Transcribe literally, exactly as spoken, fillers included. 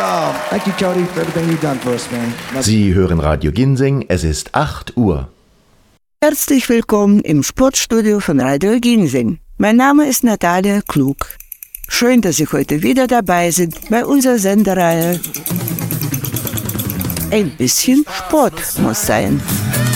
job. Thank you, Cody, for everything you've done for us, man. Love Sie hören Radio Ginseng, es ist acht Uhr. Herzlich willkommen im Sportstudio von Radio Ginseng. Mein Name ist Natalia Klug. Schön, dass Sie heute wieder dabei sind bei unserer Sendereihe. Ein bisschen Sport muss sein.